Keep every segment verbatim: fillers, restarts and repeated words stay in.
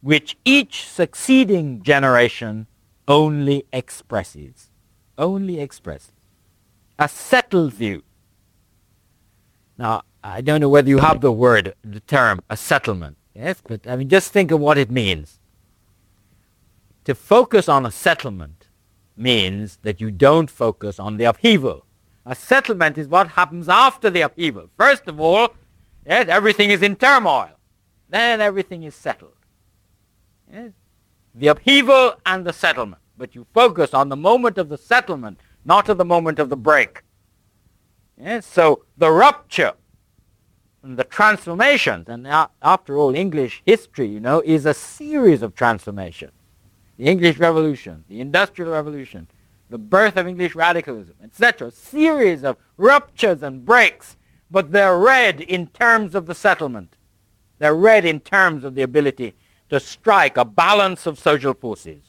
which each succeeding generation only expresses. Only expresses. A settled view. Now, I don't know whether you have the word, the term, a settlement. Yes, but I mean, just think of what it means. To focus on a settlement means that you don't focus on the upheaval. A settlement is what happens after the upheaval. First of all, yes, everything is in turmoil. Then everything is settled. Yes? The upheaval and the settlement. But you focus on the moment of the settlement, not at the moment of the break. Yes? So the rupture and the transformations, and after all, English history, you know, is a series of transformations. The English Revolution, the Industrial Revolution, the birth of English radicalism, et cetera. A series of ruptures and breaks, but they're read in terms of the settlement. They're read in terms of the ability to strike a balance of social forces.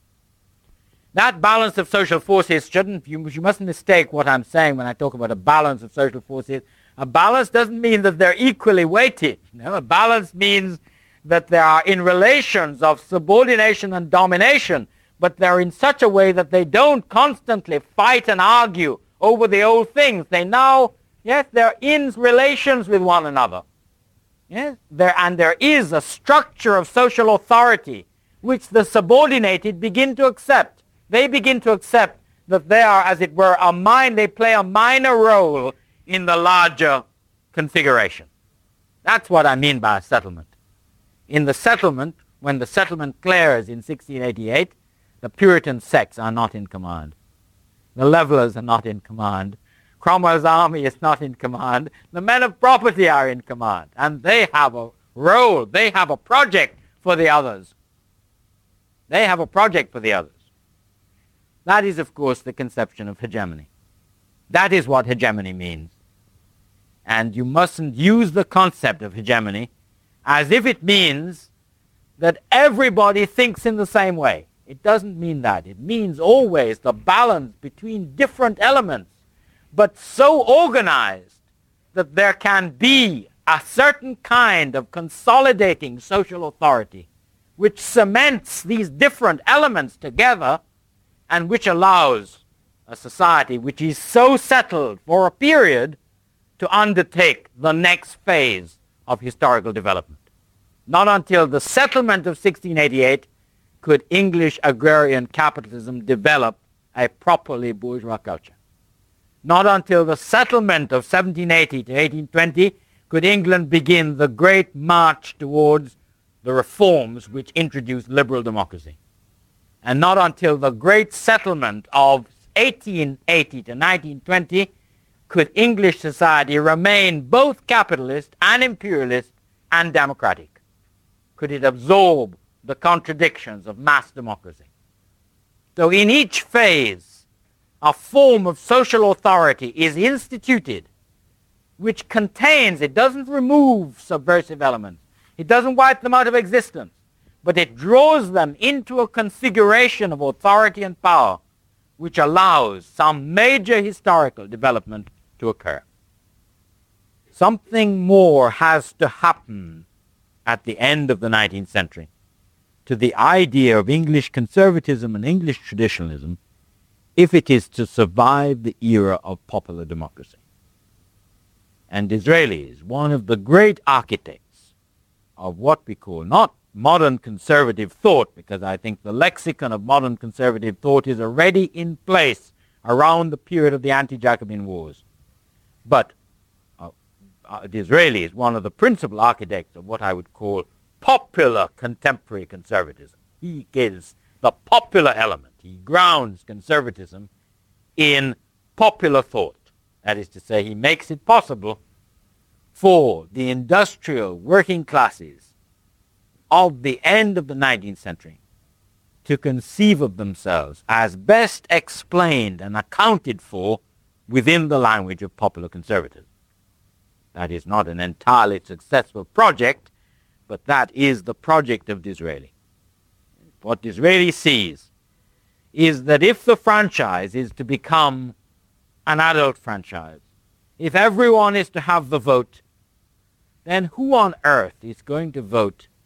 That balance of social forces shouldn't, you, you mustn't mistake what I'm saying when I talk about a balance of social forces. A balance doesn't mean that they're equally weighted. You know, a balance means that they are in relations of subordination and domination, but they're in such a way that they don't constantly fight and argue over the old things. They now, yes, they're in relations with one another. Yes, there, and there is a structure of social authority which the subordinated begin to accept. They begin to accept that they are, as it were, a min- they play a minor role in the larger configuration. That's what I mean by a settlement. In the settlement, when the settlement clears in sixteen eighty-eight, the Puritan sects are not in command. The Levellers are not in command. Cromwell's army is not in command. The men of property are in command. And they have a role. They have a project for the others. They have a project for the others. That is, of course, the conception of hegemony. That is what hegemony means. And you mustn't use the concept of hegemony as if it means that everybody thinks in the same way. It doesn't mean that. It means always the balance between different elements, but so organized that there can be a certain kind of consolidating social authority which cements these different elements together and which allows a society which is so settled for a period to undertake the next phase of historical development. Not until the settlement of sixteen eighty-eight could English agrarian capitalism develop a properly bourgeois culture. Not until the settlement of seventeen eighty to eighteen twenty could England begin the great march towards the reforms which introduced liberal democracy. And not until the great settlement of eighteen eighty to nineteen twenty could English society remain both capitalist and imperialist and democratic. Could it absorb the contradictions of mass democracy. So in each phase, a form of social authority is instituted which contains, it doesn't remove subversive elements, it doesn't wipe them out of existence, but it draws them into a configuration of authority and power which allows some major historical development to occur. Something more has to happen at the end of the nineteenth century to the idea of English conservatism and English traditionalism if it is to survive the era of popular democracy. And Disraeli is one of the great architects of what we call not modern conservative thought, because I think the lexicon of modern conservative thought is already in place around the period of the anti-Jacobin wars. But uh, uh, Disraeli is one of the principal architects of what I would call popular contemporary conservatism. He gives the popular element. He grounds conservatism in popular thought. That is to say, he makes it possible for the industrial working classes of the end of the nineteenth century to conceive of themselves as best explained and accounted for within the language of popular conservatism. That is not an entirely successful project, but that is the project of Disraeli. What Disraeli sees is that if the franchise is to become an adult franchise, if everyone is to have the vote, then who on earth is going to vote